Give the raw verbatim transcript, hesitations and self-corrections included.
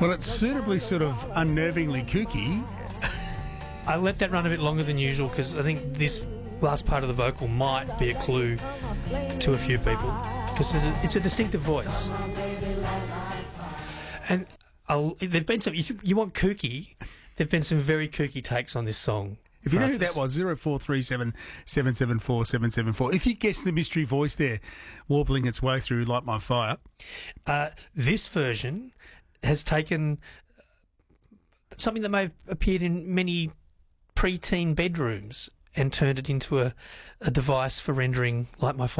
Well, it's suitably sort of unnervingly kooky. I let that run a bit longer than usual because I think this last part of the vocal might be a clue to a few people because it's a distinctive voice. And I'll, there've been some. If you want kooky, there've been some very kooky takes on this song. If you know who that was, zero four three seven seven seven four seven seven four. If you guess the mystery voice there, warbling its way through Light My Fire. Uh, this version has taken something that may have appeared in many pre-teen bedrooms and turned it into a, a device for rendering Light My Fire.